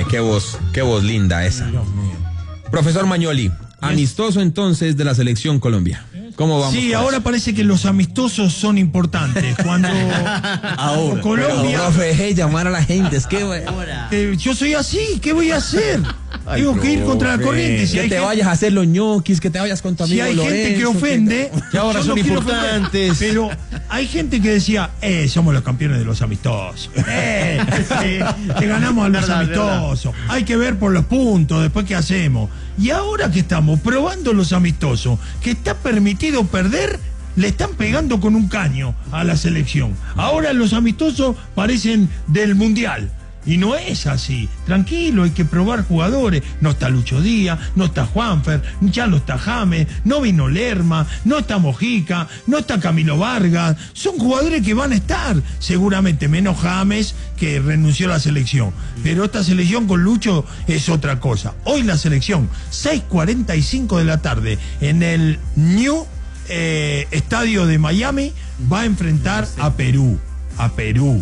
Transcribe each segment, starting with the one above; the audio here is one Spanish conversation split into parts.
qué voz linda esa. Dios mío. Profesor Magnoli, amistoso entonces de la selección Colombia. ¿Cómo vamos? Sí, ahora parece que los amistosos son importantes. Cuando Ahora, Colombia... Profe, llamar a la gente, es que... yo soy así, ¿qué voy a hacer? Tengo que ir contra la corriente. Si que hay te gente- vayas a hacer los ñoquis, que te vayas con tu Si amigo hay gente que Lorenzo, ofende, que ahora yo son no quiero importantes. ofender, pero hay gente que decía, somos los campeones de los amistosos. Te ganamos a los Verdad, amistosos. Hay que ver por los puntos, después qué hacemos. Y ahora que estamos probando los amistosos, que está permitido perder, le están pegando con un caño a la selección. Ahora los amistosos parecen del Mundial. Y no es así. Tranquilo, hay que probar jugadores. No está Lucho Díaz, no está Juanfer, ya no está James, no vino Lerma, no está Mojica, no está Camilo Vargas. Son jugadores que van a estar, seguramente, menos James, que renunció a la selección. Pero esta selección con Lucho es otra cosa. Hoy la selección, 6:45 de la tarde, en el New Estadio de Miami, va a enfrentar a Perú. A Perú.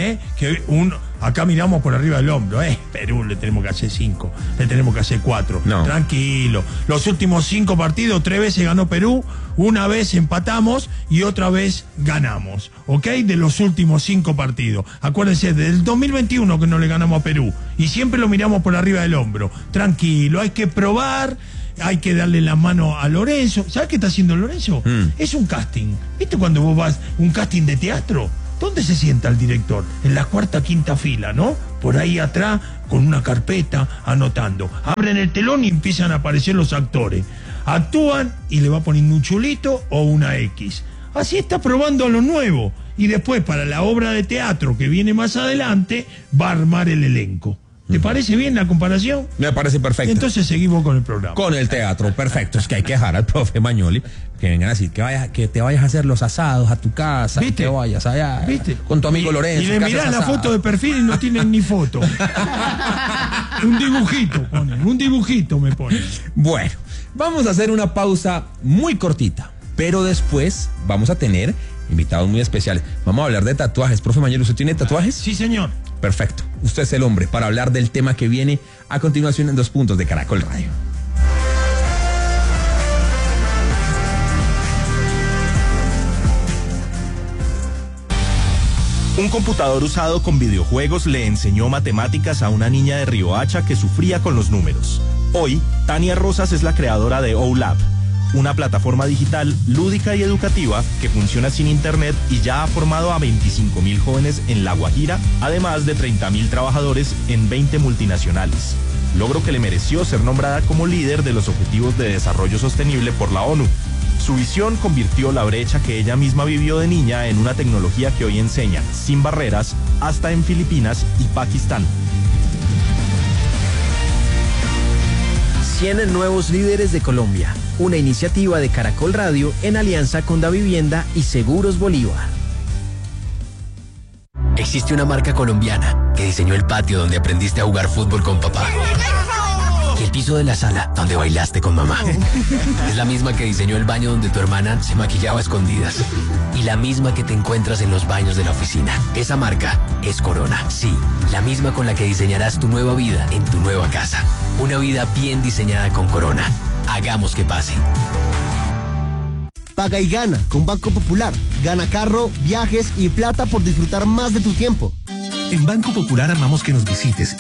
Acá miramos por arriba del hombro, Perú le tenemos que hacer 5, le tenemos que hacer 4. No. Tranquilo. Los últimos 5 partidos, 3 veces ganó Perú, una vez empatamos y otra vez ganamos, ¿ok? De los últimos 5 partidos. Acuérdense, del 2021 que no le ganamos a Perú y siempre lo miramos por arriba del hombro. Tranquilo, hay que probar. Hay que darle la mano a Lorenzo. ¿Sabes qué está haciendo Lorenzo? Es un casting. ¿Viste cuando vos vas un casting de teatro? ¿Dónde se sienta el director? En la cuarta, quinta fila, ¿no? Por ahí atrás, con una carpeta, anotando. Abren el telón y empiezan a aparecer los actores. Actúan y le va poniendo un chulito o una X. Así está probando a lo nuevo. Y después, para la obra de teatro que viene más adelante, va a armar el elenco. ¿Te parece bien la comparación? Me parece perfecto. Entonces seguimos con el programa. Con el teatro, perfecto. Es que hay que dejar al profe Magnoli que vengan a decir que te vayas a hacer los asados a tu casa, ¿Viste? que vayas allá ¿Viste? con tu amigo Lorenzo. Y le que mirás haces la asado. foto de perfil y no tienen ni foto. Un dibujito ponen, un dibujito me ponen. Bueno, vamos a hacer una pausa muy cortita, pero después vamos a tener invitados muy especiales. Vamos a hablar de tatuajes. Profe Magnoli, ¿usted tiene tatuajes? Sí, señor. Perfecto. Usted es el hombre para hablar del tema que viene a continuación en 2 puntos de Caracol Radio. Un computador usado con videojuegos le enseñó matemáticas a una niña de Riohacha que sufría con los números. Hoy, Tania Rosas es la creadora de OLab, una plataforma digital lúdica y educativa que funciona sin internet y ya ha formado a 25.000 jóvenes en La Guajira, además de 30.000 trabajadores en 20 multinacionales. Logro que le mereció ser nombrada como líder de los Objetivos de Desarrollo Sostenible por la ONU. Su visión convirtió la brecha que ella misma vivió de niña en una tecnología que hoy enseña sin barreras hasta en Filipinas y Pakistán. 100 nuevos líderes de Colombia, una iniciativa de Caracol Radio en alianza con Davivienda y Seguros Bolívar. Existe una marca colombiana que diseñó el patio donde aprendiste a jugar fútbol con papá. Y el piso de la sala donde bailaste con mamá. Es la misma que diseñó el baño donde tu hermana se maquillaba a escondidas. Y la misma que te encuentras en los baños de la oficina. Esa marca es Corona. Sí, la misma con la que diseñarás tu nueva vida en tu nueva casa. Una vida bien diseñada con Corona. Hagamos que pase. Paga y gana con Banco Popular. Gana carro, viajes y plata por disfrutar más de tu tiempo. En Banco Popular amamos que nos visites